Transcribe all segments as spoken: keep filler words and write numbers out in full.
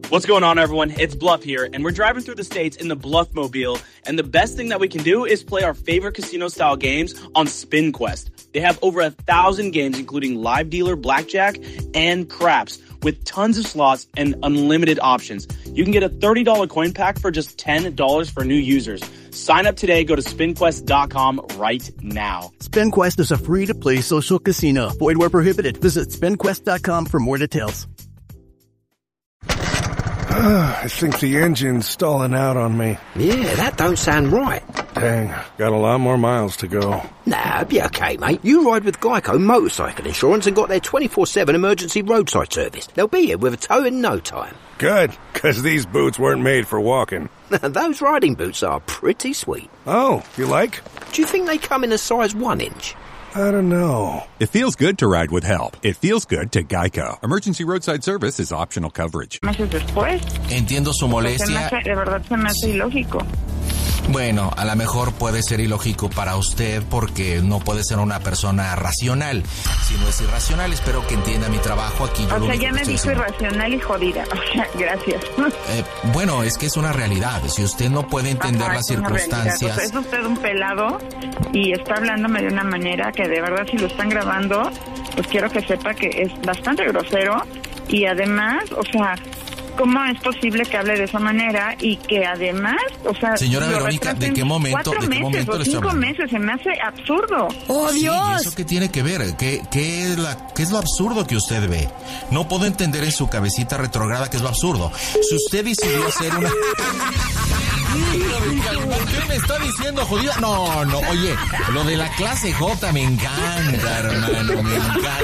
What's going on, everyone? It's Bluff here, and we're driving through the states in the Bluff-mobile, and the best thing that we can do is play our favorite casino-style games on SpinQuest. They have over a thousand games, including live dealer, blackjack, and craps, with tons of slots and unlimited options. You can get a thirty dollars coin pack for just ten dollars for new users. Sign up today. Go to spin quest dot com right now. SpinQuest is a free-to-play social casino. Void where prohibited. Visit spin quest dot com for more details. I think the engine's stalling out on me. Yeah, that don't sound right. Dang, got a lot more miles to go. Nah, be okay, mate. You ride with Geico Motorcycle Insurance and got their twenty-four seven emergency roadside service. They'll be here with a tow in no time. Good, because these boots weren't made for walking. Those riding boots are pretty sweet. Oh, you like? Do you think they come in a size one inch? I don't know. It feels good to ride with help. It feels good to Geico. Emergency roadside service is optional coverage. Meses después. Entiendo su molestia. Se me hace, de verdad se me hace ilógico. Bueno, a lo mejor puede ser ilógico para usted porque no puede ser una persona racional. Si no es irracional, espero que entienda mi trabajo aquí. Yo o sea, ya me dijo haciendo... irracional y jodida. O sea, gracias. Eh, bueno, es que es una realidad. Si usted no puede entender Ajá, las es una circunstancias... realidad. O sea, es usted un pelado y está hablándome de una manera que de verdad si lo están grabando, pues quiero que sepa que es bastante grosero y además, o sea... ¿Cómo es posible que hable de esa manera y que además, o sea... Señora Verónica, ¿de qué momento, cuatro de qué meses momento o le estoy cinco hablando? meses? Se me hace absurdo. ¡Oh, Sí, Dios! ¿y eso qué tiene que ver? ¿Qué, qué, es la, ¿Qué es lo absurdo que usted ve? No puedo entender en su cabecita retrograda qué es lo absurdo. Si usted decidió hacer una... ¿Por qué me está diciendo jodida? No, no, oye, lo de la clase J me encanta, hermano, me encanta.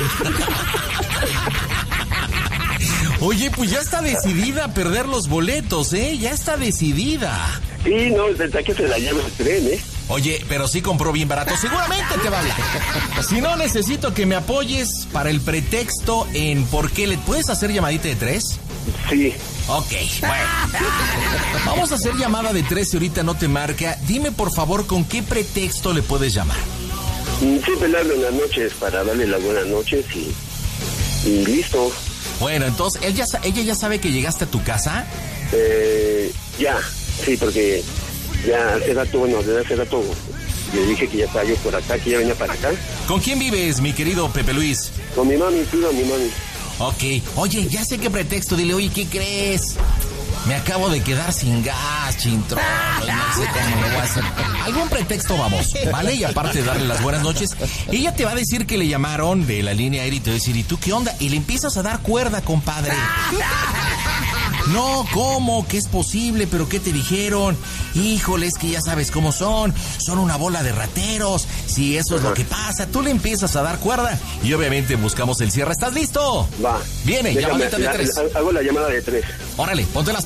Oye, pues ya está decidida a perder los boletos, ¿eh? Ya está decidida. Sí, no, desde que se la llama el tren, ¿eh? Oye, pero sí compró bien barato. Seguramente te va a hablar. Si no, necesito que me apoyes para el pretexto en por qué le... ¿Puedes hacer llamadita de tres? Sí. Ok, bueno. Vamos a hacer llamada de tres y ahorita no te marca. Dime, por favor, ¿con qué pretexto le puedes llamar? Siempre le hablo en las noches para darle las buenas noches y... y listo. Bueno, entonces, ¿ella ya, ¿ella ya sabe que llegaste a tu casa? Eh, ya, sí, porque ya hace rato, bueno, desde hace rato le dije que ya estaba yo por acá, que ya venía para acá. ¿Con quién vives, mi querido Pepe Luis? Con mi mami, pido mi mami. Ok, oye, ya sé qué pretexto, dile, oye, ¿qué crees? Me acabo de quedar sin gas, chintrón, no sé cómo lo voy a hacer. Algún pretexto vamos, ¿vale? Y aparte de darle las buenas noches, ella te va a decir que le llamaron de la línea aérea y te va a decir, ¿y tú qué onda? Y le empiezas a dar cuerda, compadre. No, ¿cómo? ¿Qué es posible? ¿Pero qué te dijeron? Híjole, es que ya sabes cómo son. Son una bola de rateros. Si eso es lo que pasa, tú le empiezas a dar cuerda y obviamente buscamos el cierre. ¿Estás listo? Va. Viene, Déjame, llamadita de la, tres. Hago la llamada de tres. Órale, ponte las